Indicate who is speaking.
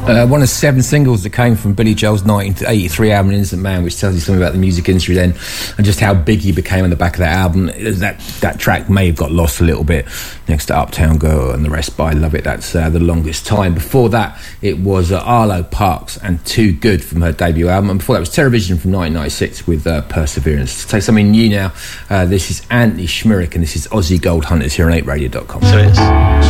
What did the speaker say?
Speaker 1: One of 7 singles that came from Billy Joel's 1983 album Innocent Man, which tells you something about the music industry then and just how big he became on the back of that album. That track may have got lost a little bit next to Uptown Girl and the rest, but I love it. That's The Longest Time. Before that, it was Arlo Parks and Too Good from her debut album, and before that was Terrorvision from 1996 with Perseverance. To take something new now, this is Anthony Schmurick and this is Aussie Gold Hunters here on 8radio.com.
Speaker 2: So it's